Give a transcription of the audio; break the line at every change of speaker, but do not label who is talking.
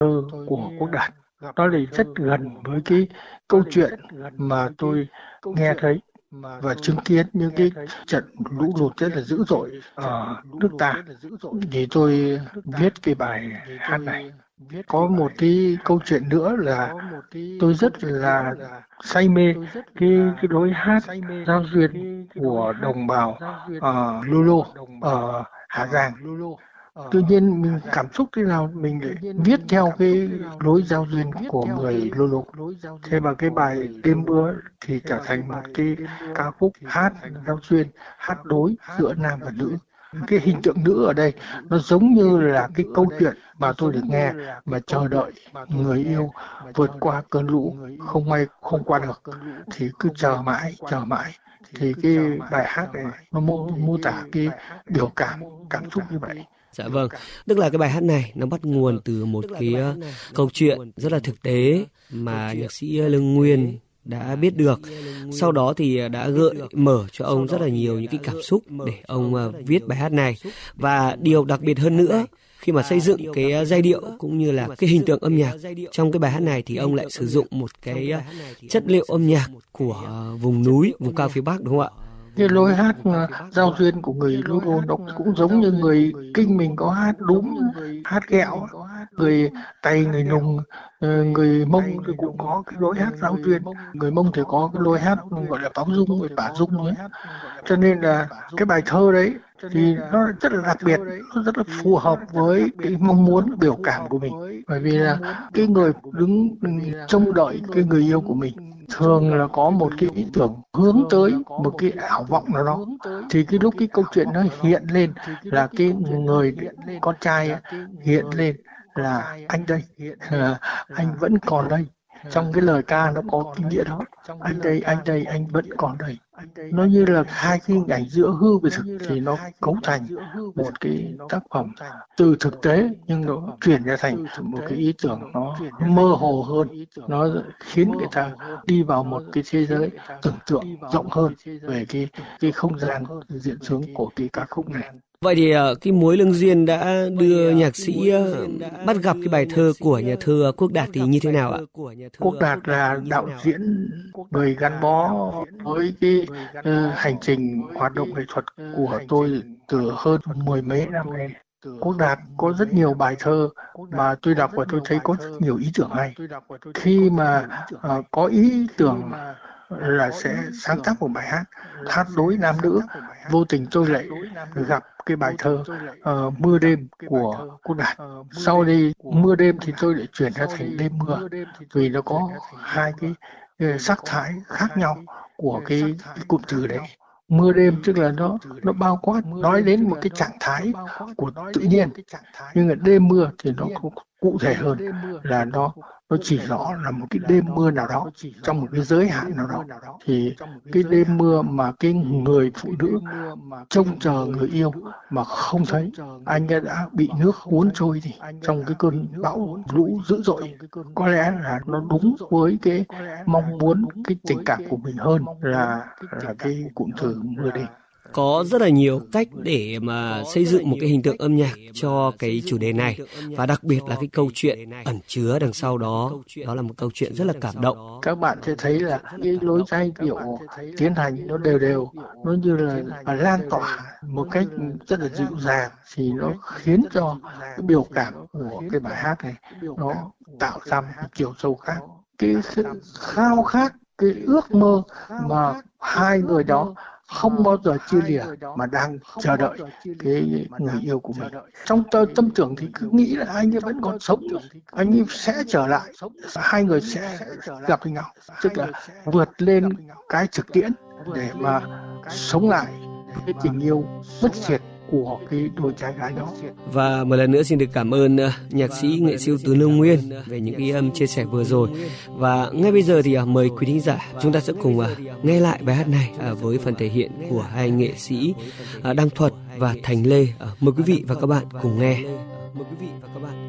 thơ của Quốc Đạt. Nó lại rất gần với cái câu chuyện mà tôi nghe thấy và chứng kiến những cái trận lũ lụt rất là dữ dội ở nước ta, thì tôi viết cái bài hát này. Có một cái câu chuyện nữa là tôi rất là say mê cái lối hát giao duyên của đồng bào Lô Lô ở Hà Giang. Tự nhiên mình cảm xúc thế nào mình lại viết theo cái lối giao duyên của người Lô Lô. Thế mà cái bài Đêm Mưa thì trở thành một cái ca khúc hát giao duyên, hát đối giữa nam và nữ. Cái hình tượng nữ ở đây nó giống như là cái câu chuyện mà tôi được nghe, mà chờ đợi người yêu vượt qua cơn lũ không may không qua được, thì cứ chờ mãi. Thì cái bài hát này nó mô tả cái biểu cảm xúc như vậy.
Dạ vâng, tức là cái bài hát này nó bắt nguồn từ một cái câu chuyện rất là thực tế mà nhạc sĩ Lương Nguyên đã biết được. Sau đó thì đã gợi mở cho ông rất là nhiều những cái cảm xúc để ông viết bài hát này. Và điều đặc biệt hơn nữa, khi mà xây dựng cái giai điệu cũng như là cái hình tượng âm nhạc trong cái bài hát này, thì ông lại sử dụng một cái chất liệu âm nhạc của vùng núi, vùng cao phía Bắc, đúng không ạ?
Cái lối hát giao duyên của người Lô Lô nó cũng giống như người Kinh mình có hát đúng, hát ghẹo, người Tày, người Nùng, người Mông thì cũng có cái lối hát giao duyên. Người Mông thì có cái lối hát gọi là báo dung, người bả dung ấy. Cho nên là cái bài thơ đấy thì nó rất là đặc biệt, nó rất là phù hợp với cái mong muốn biểu cảm của mình. Bởi vì là cái người đứng trông đợi cái người yêu của mình thường là có một cái ý tưởng hướng tới một cái ảo vọng nào đó, thì cái lúc cái câu chuyện nó hiện lên là cái người con trai ấy, hiện lên là anh đây, anh vẫn còn đây. Trong cái lời ca nó có cái nghĩa đó, anh đây, anh vẫn còn đây. Nó như là hai cái hình ảnh giữa hư và thực, thì nó cấu thành một cái tác phẩm từ thực tế nhưng nó chuyển ra thành một cái ý tưởng nó mơ hồ hơn, nó khiến người ta đi vào một cái thế giới tưởng tượng rộng hơn về cái không gian diễn xướng của cái ca khúc này.
Vậy thì cái mối lương duyên đã đưa nhạc sĩ bắt gặp cái bài thơ của nhà thơ Quốc Đạt thì như thế nào ạ?
Quốc Đạt là đạo diễn, người gắn bó với cái hành trình hoạt động nghệ thuật của tôi từ hơn mười mấy năm nay. Quốc Đạt có rất nhiều bài thơ mà tôi đọc và tôi thấy có rất nhiều ý tưởng hay. Khi mà có ý tưởng là sẽ sáng tác một bài hát, hát đối nam nữ, vô tình tôi lại gặp cái bài thơ Mưa Đêm của Quốc Đạt. Sau đây Mưa Đêm thì tôi lại chuyển ra thành Đêm Mưa, vì nó có hai cái sắc thái khác nhau của cái cụm từ đấy. Mưa đêm tức là nó bao quát nói đến một cái trạng thái của tự nhiên, nhưng mà đêm mưa thì nó cụ thể hơn, là nó chỉ rõ là một cái đêm mưa nào đó trong một cái giới hạn nào đó. Thì cái đêm mưa mà cái người phụ nữ trông chờ người yêu mà không thấy, anh ấy đã bị nước cuốn trôi đi trong cái cơn bão lũ dữ dội. Có lẽ là nó đúng với cái mong muốn, cái tình cảm của mình hơn là cái cụm từ mưa đêm.
Có rất là nhiều cách để mà xây dựng một cái hình tượng âm nhạc cho cái chủ đề này, và đặc biệt là cái câu chuyện ẩn chứa đằng sau đó, đó là một câu chuyện rất là cảm động.
Các bạn sẽ thấy là cái lối giai điệu tiến hành nó đều, nó như là lan tỏa một cách rất là dịu dàng, thì nó khiến cho cái biểu cảm của cái bài hát này nó tạo ra một cái chiều sâu khác. Cái sự khao khát, cái ước mơ mà hai người đó không bao giờ chia lìa, mà đang chờ đợi cái người yêu của mình. Trong tâm tưởng thì cứ nghĩ là anh ấy vẫn còn sống, anh ấy sẽ trở lại, hai người sẽ gặp nhau, tức là vượt lên cái thực tiễn để mà sống lại cái tình yêu bất diệt của cái đôi trai gái đó.
Và một lần nữa xin được cảm ơn nhạc sĩ nghệ sĩ ưu tú Lương Nguyên về những cái chia sẻ vừa rồi. Và ngay bây giờ thì mời quý thính giả chúng ta sẽ cùng nghe lại bài hát này với phần thể hiện của hai nghệ sĩ Đăng Thuật và Thành Lê. Mời quý vị và các bạn cùng nghe.